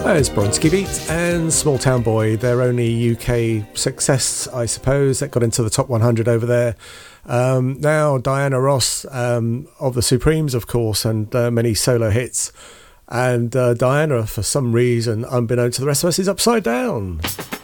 There's Bronski Beat and Small Town Boy, their only UK success, I suppose, that got into the top 100 over there. Now Diana Ross of the Supremes, of course, and many solo hits. And Diana, for some reason, unbeknown to the rest of us, is upside down.